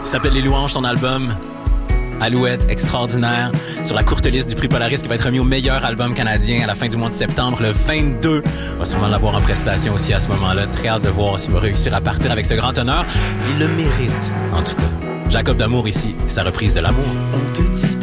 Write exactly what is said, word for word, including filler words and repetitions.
Il s'appelle Les Louanges, son album. Alouette, extraordinaire. Sur la courte liste du prix Polaris qui va être remis au meilleur album canadien à la fin du mois de septembre, le vingt-deux. On va sûrement l'avoir en prestation aussi à ce moment-là. Très hâte de voir s'il va réussir à partir avec ce grand honneur. Il le mérite, en tout cas. Jacob D'Amour ici, sa reprise de L'amour. On te dit